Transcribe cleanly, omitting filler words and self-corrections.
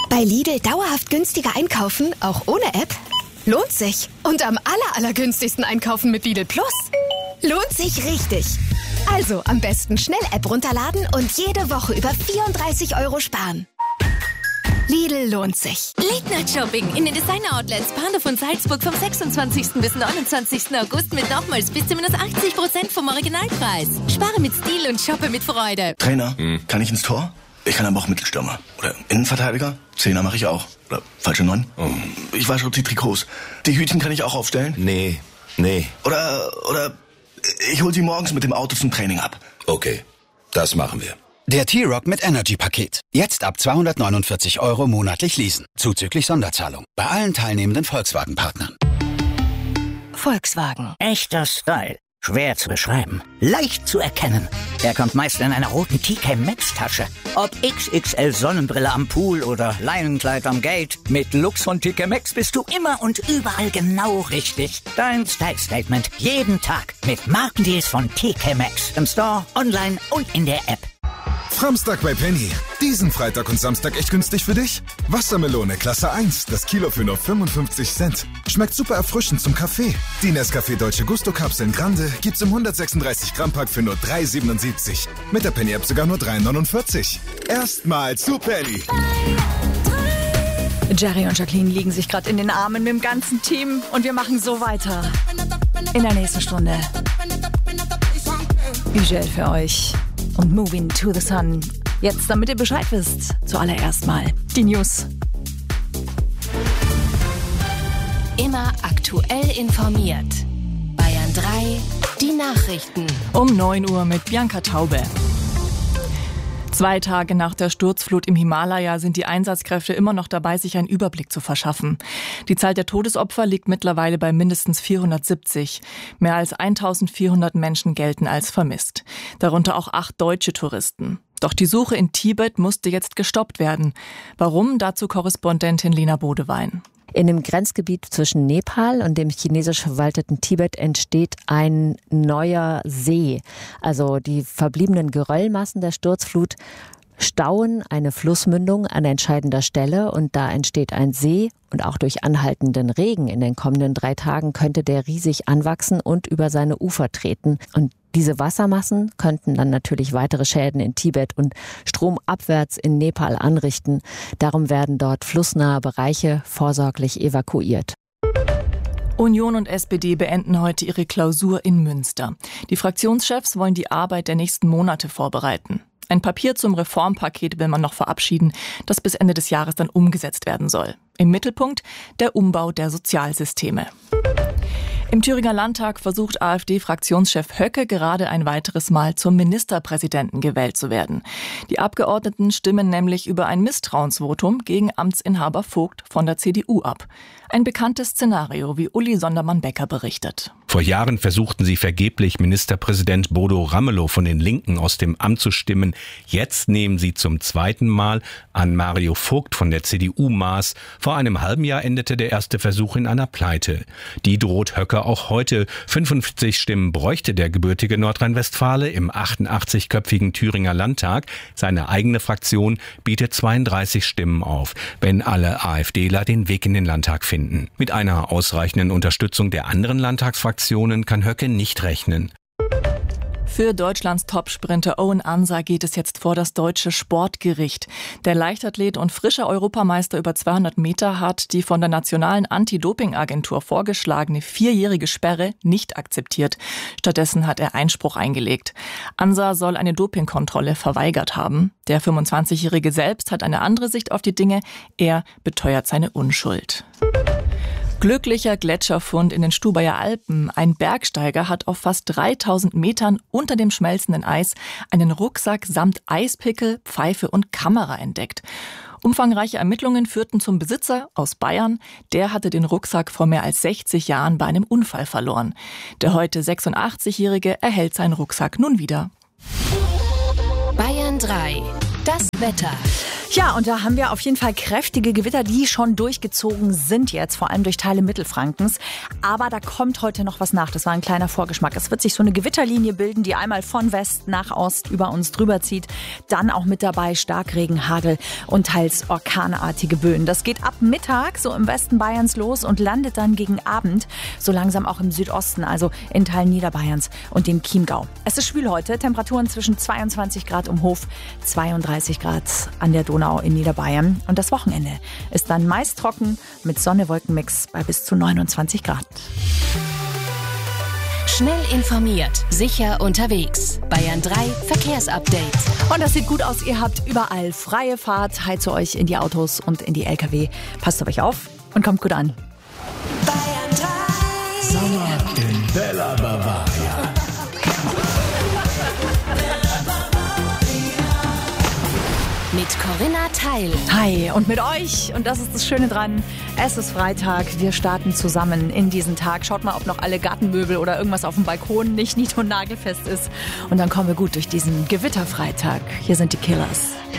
Bei Lidl dauerhaft günstiger einkaufen, auch ohne App? Lohnt sich. Und am allergünstigsten einkaufen mit Lidl Plus? Lohnt sich richtig. Also am besten schnell App runterladen und jede Woche über 34 € sparen. Lidl lohnt sich. Late-Night-Shopping in den Designer-Outlets Panhof und Salzburg vom 26. bis 29. August mit nochmals bis zu minus 80% vom Originalpreis. Spare mit Stil und shoppe mit Freude. Trainer, kann ich ins Tor? Ich kann aber auch Mittelstürmer. Oder Innenverteidiger? Zehner mache ich auch. Oder falsche 9? Ich wasche auch die Trikots. Die Hütchen kann ich auch aufstellen? Nee. Oder ich hol sie morgens mit dem Auto zum Training ab. Okay, das machen wir. Der T-Rock mit Energy-Paket. Jetzt ab 249 € monatlich leasen. Zuzüglich Sonderzahlung. Bei allen teilnehmenden Volkswagen-Partnern. Volkswagen. Echter Style. Schwer zu beschreiben. Leicht zu erkennen. Er kommt meist in einer roten TK Maxx-Tasche. Ob XXL Sonnenbrille am Pool oder Leinenkleid am Gate. Mit Lux von TK Maxx bist du immer und überall genau richtig. Dein Style-Statement. Jeden Tag. Mit Markendeals von TK Maxx. Im Store, online und in der App. Samstag bei Penny. Diesen Freitag und Samstag echt günstig für dich? Wassermelone Klasse 1, das Kilo für nur 55 Cent. Schmeckt super erfrischend zum Kaffee. Die Nescafé Dolce Gusto Kapseln Grande gibt's im 136 Gramm Pack für nur 3,77. Mit der Penny App sogar nur 3,49. Erstmal zu Penny. Jerry und Jacqueline liegen sich gerade in den Armen mit dem ganzen Team und wir machen so weiter. In der nächsten Stunde. Ugel für euch. Und Moving to the Sun. Jetzt, damit ihr Bescheid wisst, zuallererst mal die News. Immer aktuell informiert. Bayern 3, die Nachrichten. Um 9 Uhr mit Bianca Taube. 2 Tage nach der Sturzflut im Himalaya sind die Einsatzkräfte immer noch dabei, sich einen Überblick zu verschaffen. Die Zahl der Todesopfer liegt mittlerweile bei mindestens 470. Mehr als 1400 Menschen gelten als vermisst. Darunter auch 8 deutsche Touristen. Doch die Suche in Tibet musste jetzt gestoppt werden. Warum? Dazu Korrespondentin Lena Bodewein. In dem Grenzgebiet zwischen Nepal und dem chinesisch verwalteten Tibet entsteht ein neuer See. Also die verbliebenen Geröllmassen der Sturzflut stauen eine Flussmündung an entscheidender Stelle und da entsteht ein See und auch durch anhaltenden Regen in den kommenden 3 Tagen könnte der riesig anwachsen und über seine Ufer treten. Und diese Wassermassen könnten dann natürlich weitere Schäden in Tibet und stromabwärts in Nepal anrichten. Darum werden dort flussnahe Bereiche vorsorglich evakuiert. Union und SPD beenden heute ihre Klausur in Münster. Die Fraktionschefs wollen die Arbeit der nächsten Monate vorbereiten. Ein Papier zum Reformpaket will man noch verabschieden, das bis Ende des Jahres dann umgesetzt werden soll. Im Mittelpunkt der Umbau der Sozialsysteme. Im Thüringer Landtag versucht AfD-Fraktionschef Höcke gerade ein weiteres Mal zum Ministerpräsidenten gewählt zu werden. Die Abgeordneten stimmen nämlich über ein Misstrauensvotum gegen Amtsinhaber Vogt von der CDU ab. Ein bekanntes Szenario, wie Uli Sondermann-Becker berichtet. Vor Jahren versuchten sie vergeblich, Ministerpräsident Bodo Ramelow von den Linken aus dem Amt zu stimmen. Jetzt nehmen sie zum zweiten Mal an Mario Vogt von der CDU Maß. Vor einem halben Jahr endete der erste Versuch in einer Pleite. Die droht Höcke auch heute. 55 Stimmen bräuchte der gebürtige Nordrhein-Westfale im 88-köpfigen Thüringer Landtag. Seine eigene Fraktion bietet 32 Stimmen auf, wenn alle AfDler den Weg in den Landtag finden. Mit einer ausreichenden Unterstützung der anderen Landtagsfraktionen kann Höcke nicht rechnen. Für Deutschlands Topsprinter Owen Ansa geht es jetzt vor das deutsche Sportgericht. Der Leichtathlet und frischer Europameister über 200 Meter hat die von der Nationalen Anti-Doping-Agentur vorgeschlagene 4-jährige Sperre nicht akzeptiert. Stattdessen hat er Einspruch eingelegt. Ansa soll eine Dopingkontrolle verweigert haben. Der 25-Jährige selbst hat eine andere Sicht auf die Dinge. Er beteuert seine Unschuld. Glücklicher Gletscherfund in den Stubaier Alpen. Ein Bergsteiger hat auf fast 3000 Metern unter dem schmelzenden Eis einen Rucksack samt Eispickel, Pfeife und Kamera entdeckt. Umfangreiche Ermittlungen führten zum Besitzer aus Bayern. Der hatte den Rucksack vor mehr als 60 Jahren bei einem Unfall verloren. Der heute 86-Jährige erhält seinen Rucksack nun wieder. Bayern 3, das Wetter. Ja, und da haben wir auf jeden Fall kräftige Gewitter, die schon durchgezogen sind jetzt, vor allem durch Teile Mittelfrankens. Aber da kommt heute noch was nach. Das war ein kleiner Vorgeschmack. Es wird sich so eine Gewitterlinie bilden, die einmal von West nach Ost über uns drüber zieht. Dann auch mit dabei Starkregen, Hagel und teils orkanartige Böen. Das geht ab Mittag so im Westen Bayerns los und landet dann gegen Abend so langsam auch im Südosten, also in Teilen Niederbayerns und dem Chiemgau. Es ist schwül heute, Temperaturen zwischen 22 Grad um Hof, 32 Grad an der Donau in Niederbayern. Und das Wochenende ist dann meist trocken mit Sonne-Wolkenmix bei bis zu 29 Grad. Schnell informiert, sicher unterwegs. Bayern 3 Verkehrsupdate. Und das sieht gut aus. Ihr habt überall freie Fahrt. Heizt euch in die Autos und in die LKW. Passt auf euch auf und kommt gut an. Bayern 3. Sommer in Bella Bavaria. Mit Corinna Teil. Hi, und mit euch. Und das ist das Schöne dran. Es ist Freitag. Wir starten zusammen in diesen Tag. Schaut mal, ob noch alle Gartenmöbel oder irgendwas auf dem Balkon nicht nied- und nagelfest ist. Und dann kommen wir gut durch diesen Gewitterfreitag. Hier sind die Killers.